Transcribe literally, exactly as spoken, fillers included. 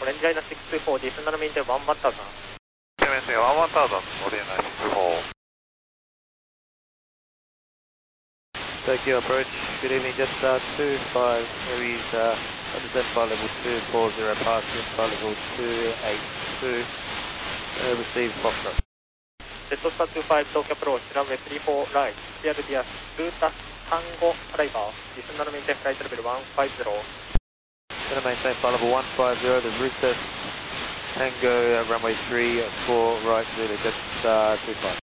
オレンジアイナシックスツーフォー、ディスナルメインテンワンワンタウザン。 ケメンセワンワンタウザン、オレンジアイナシックスツーフォー。 Tokyo approach, good evening, just uh, two five, Aries, uh, understand flight level two four zero, passing flight level two eight two, uh, receive Foxtrot. ジェットスターツーファイブ、東京アプローチ、ランウェイスリーフォーライト、クリアルディアス、ルータタンゴアライバー、ディスナルメインテンフライトレベルワンファイブゼロ。 Gonna maintain flight level one five zero, the route test, Tango, uh, runway three four right, Zulu, just uh, two five.